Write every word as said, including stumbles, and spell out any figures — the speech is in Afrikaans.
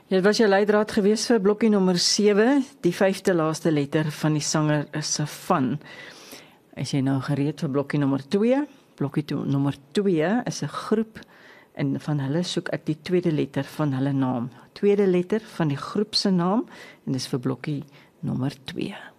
Dit was jou leidraad gewees vir blokkie nommer sewe, die vyfde laaste letter van die sanger is 'n van. Is jy nou gereed vir blokkie nommer twee? Blokkie to, nommer twee is 'n groep en van hulle soek ek die tweede letter van hulle naam. Tweede letter van die groep se naam en dis vir blokkie nommer twee.